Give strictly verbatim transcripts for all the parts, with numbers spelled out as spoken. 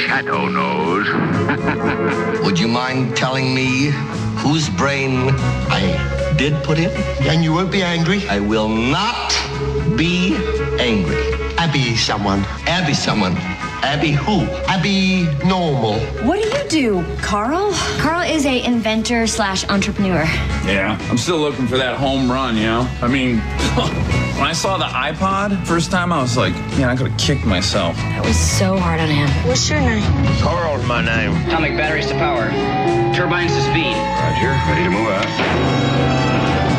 shadow knows. Would you mind telling me whose brain I did put in? And you won't be angry? I will not be angry. Abby someone. Abby someone. Abby who? Abby normal. What do you do, Carl? Carl is a inventor slash entrepreneur. Yeah, I'm still looking for that home run, you know? I mean, when I saw the iPod first time, I was like, man, I could have kicked myself. That was so hard on him. What's your name? Carl's my name. Atomic batteries to power. Turbines to speed. Roger, ready to move out.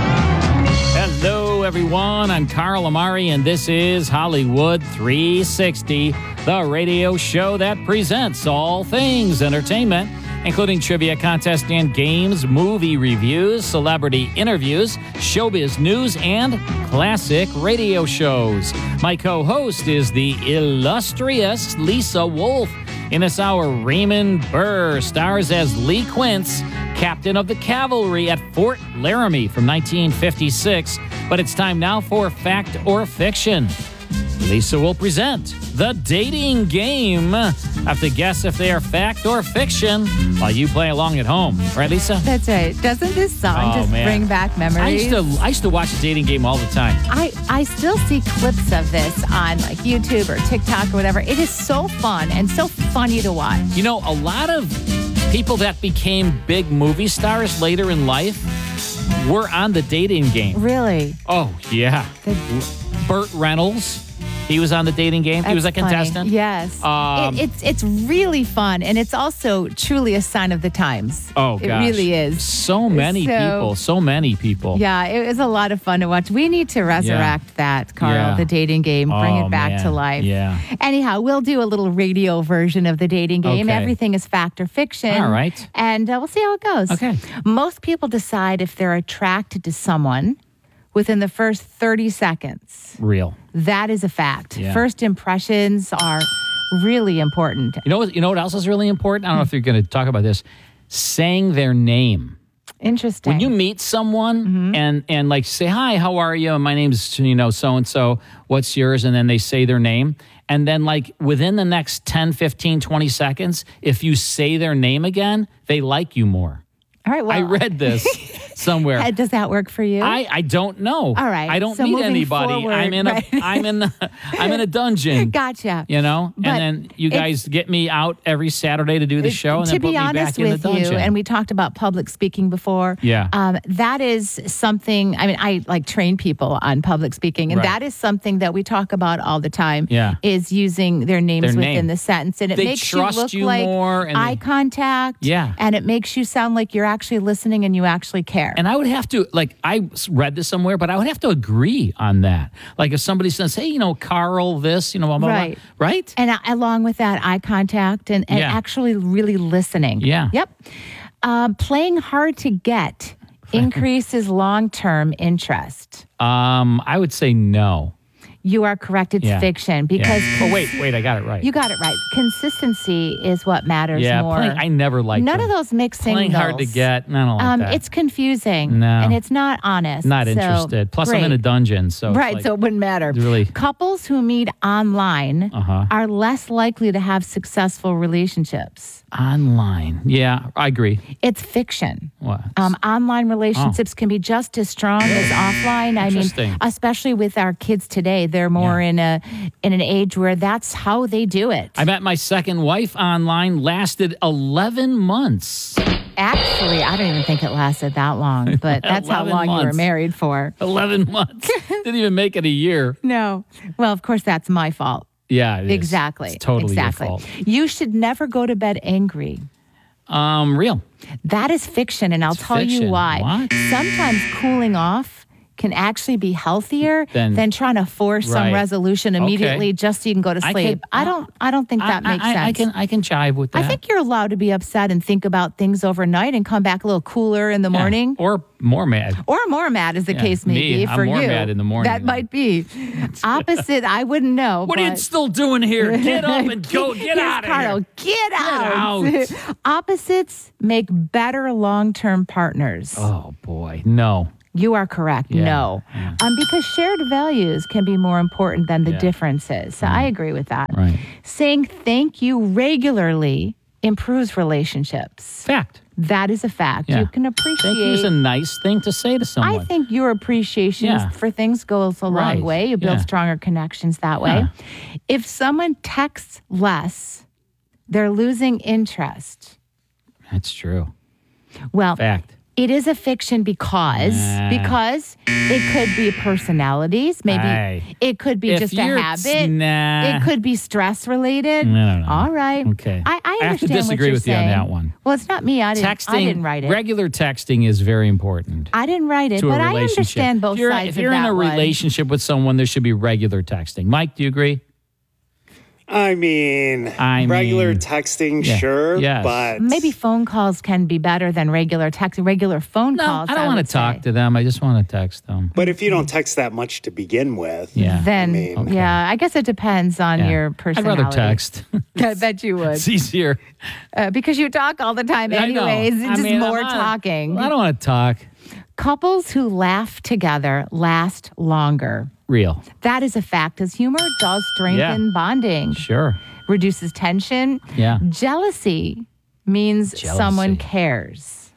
Hello, everyone. I'm Carl Amari, and this is Hollywood three sixty, the radio show that presents all things entertainment, including trivia contest and games, movie reviews, celebrity interviews, showbiz news, and classic radio shows. My co-host is the illustrious Lisa Wolf. In this hour, Raymond Burr stars as Lee Quince, captain of the cavalry at Fort Laramie from nineteen fifty-six. But it's time now for Fact or Fiction. Lisa will present the dating game. Have to guess if they are fact or fiction while you play along at home. Right, Lisa? That's right. Doesn't this song Oh, just man. bring back memories? I used to I used to watch the dating game all the time. I, I still see clips of this on like YouTube or TikTok or whatever. It is so fun and so funny to watch. You know, a lot of people that became big movie stars later in life were on the dating game. Really? Oh, yeah. The- Burt Reynolds. He was on the dating game. He was a That's funny. contestant. Yes. Um, it, it's it's really fun, and it's also truly a sign of the times. Oh, It gosh. really is. So many So- people. So many people. Yeah, it was a lot of fun to watch. We need to resurrect that, Carl, Yeah. the dating game, bring Oh, it back man. to life. Yeah. Anyhow, we'll do a little radio version of the dating game. Okay. Everything is fact or fiction. All right. And uh, we'll see how it goes. Okay. Most people decide if they're attracted to someone within the first thirty seconds. Real. That is a fact. Yeah. First impressions are really important. You know what? You know what else is really important? I don't know if you're going to talk about this. Saying their name. Interesting. When you meet someone Mm-hmm. and and like say, hi, how are you? My name's, you know, so and so. What's yours? And then they say their name. And then like within the next ten, fifteen, twenty seconds, if you say their name again, they like you more. All right. Well, I read this somewhere. Uh, Does that work for you? I, I don't know. All right. I don't So need moving anybody. forward, I'm in a right. I'm in the, I'm in a dungeon. Gotcha. You know? But and then you guys get me out every Saturday to do the show and to then put be me honest back in the with dungeon. you, and we talked about public speaking before. Yeah. Um, that is something, I mean, I like train people on public speaking, and Right. that is something that we talk about all the time. Yeah. Is using their names Their within name. the sentence. And it They makes you trust look you like more and eye they- contact. Yeah. And it makes you sound like you're actually listening and you actually care. And I would have to, like, I read this somewhere, but I would have to agree on that. Like, if somebody says, hey, you know, Carl, this, you know, blah, blah, Right. blah. Right? And uh, along with that, eye contact and, and Yeah. actually really listening. Yeah. Yep. Um, playing hard to get increases long-term interest. Um, I would say no. You are correct. It's Yeah. fiction because Yeah. Oh, wait, wait, I got it right. you got it right. Consistency is what matters yeah, more. playing, I never liked None them. of those mixed Playing signals. hard to get. I don't like Um, that. it's confusing. No. And it's not honest. Not So, interested. Plus, I'm in a great. dungeon, so it's Right, like- so it wouldn't matter. Really? Couples who meet online Uh-huh. are less likely to have successful relationships. Online. Yeah, I agree. It's fiction. What? Um, online relationships can be just as strong as offline. I mean, Interesting. especially with our kids today, they're more Yeah. in a in an age where that's how they do it. I met my second wife online, lasted eleven months. Actually, I don't even think it lasted that long, but that's how eleven long you were months. married for. eleven months. Didn't even make it a year. No. Well, of course, that's my fault. Yeah, it is. Exactly. It's totally exactly. your fault. You should never go to bed angry. Um, real. That is fiction, and I'll It's tell you fiction. why. What? Sometimes cooling off can actually be healthier Then- than trying to force some Right. resolution immediately Okay. just so you can go to I sleep. could- I don't. I don't think that I, makes I, sense. I can I can jive with that. I think you're allowed to be upset and think about things overnight and come back a little cooler in the Yeah. morning. Or more mad. Or more mad, as the Yeah, case may me, be I'm for more you. mad in the morning That than- might be. Opposite, I wouldn't know. What are you but- still doing here? Get up and go. Get Here's out of Carl, here. Get out. out. Opposites make better long-term partners. Oh boy, no. You are correct. Yeah. No. Yeah. Um, because shared values can be more important than the Yeah. differences. So I agree with that. Right. Saying thank you regularly improves relationships. Fact. That is a fact. Yeah. You can appreciate. Thank you is a nice thing to say to someone. I think your appreciation Yeah. for things goes a long Right. way. You build Yeah. stronger connections that way. Yeah. If someone texts less, they're losing interest. That's true. Well, Fact. it is a fiction because Nah. because it could be personalities. Maybe Aye. it could be If just a you're- habit. nah. It could be stress related. I don't know. All right. Okay. I, I I have to understand what disagree you're with you on saying. that one. Well, it's not me. I didn't. Texting, I didn't write it. regular texting is very important I didn't write it, to but a I relationship. understand both if you're, sides if you're of in that a one. relationship with someone, there should be regular texting. Mike, do you agree? I mean, I regular mean- texting, Yeah. sure, Yes. but Maybe phone calls can be better than regular texting. Regular phone No, calls. I don't want would to talk say. to them. I just want to text them. but if you don't text that much to begin with, Yeah. Then, I mean- yeah, I guess it depends on Yeah. your I'd personality. rather text. I bet you would. It's easier. Uh, because you talk all the time I know. anyways. It's I just mean, I'm more not- talking. I don't want to talk. Couples who laugh together last longer. Real. That is a fact, because humor does strengthen Yeah. bonding, Sure. reduces tension. Yeah. Jealousy means Jealousy. someone cares.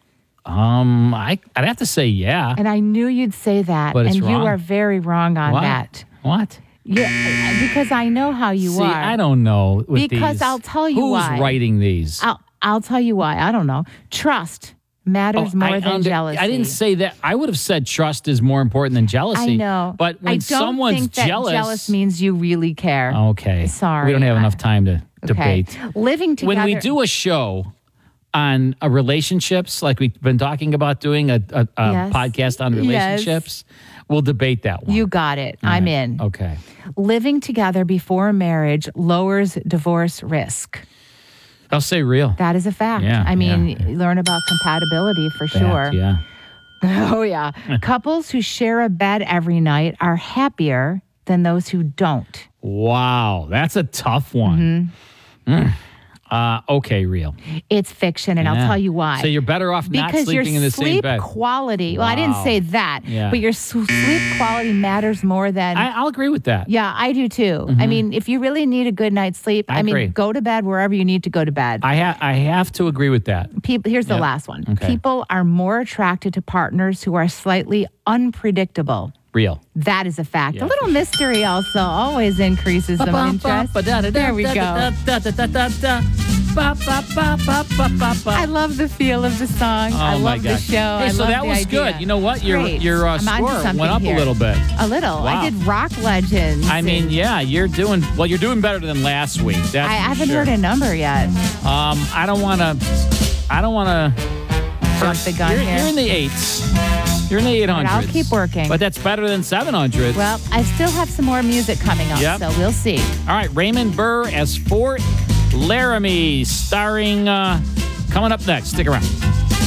Um, I, I'd have to say yeah. And I knew you'd say that. But it's and you wrong. are very wrong on What? that. What? Yeah, because I know how you See, are. I don't know. With Because these. I'll tell you Who's why. writing these? I'll, I'll tell you why. I don't know. Trust matters Oh, more I than under- jealousy. I didn't say that. I would have said trust is more important than jealousy. I know. But when I don't someone's think that jealous, jealous means you really care. okay. Sorry. We don't have I- enough time to Okay. debate. Living together. When we do a show on uh, relationships, like we've been talking about doing a, a, a Yes. podcast on Yes. relationships, we'll debate that one. You got it. All I'm right. in. Okay. Living together before marriage lowers divorce risk. I'll say real. That is a fact. Yeah, I mean, yeah. you learn about compatibility for Fact, sure. Yeah. Oh, yeah. Couples who share a bed every night are happier than those who don't. Wow. That's a tough one. Mm. Uh, okay, real. It's fiction, and I'll Yeah. tell you why. So you're better off not because your sleeping in the same sleep bed. quality, well, I didn't Wow. say that, Yeah. but your s- sleep quality matters more than. I, I'll agree with that. yeah, I do too. I mean, if you really need a good night's sleep, I I, mean, agree. go to bed wherever you need to go to bed. I, ha- I have to agree with that. People, here's the Yep. last one. Okay. People are more attracted to partners who are slightly unpredictable. Real. That is a fact. Yeah, a little mystery also always increases some interest. There we go. I love the feel of the song. Oh I my love the gosh. show. Hey, I so love that the was idea. good. You know what? Your Great. your uh, I'm onto score something went up here. a little bit. A little. Wow. I did rock legends. I mean, and yeah, you're doing well. You're doing better than last week. That's I for haven't sure. heard a number yet. Um, I don't want to. I don't want to Jump the gun you're, here. You're in the eights. You're in the eight hundreds. I'll keep working. But that's better than seven hundred. Well, I still have some more music coming up, Yep. so we'll see. All right, Raymond Burr as Fort Laramie, starring. Uh, coming up next. Stick around.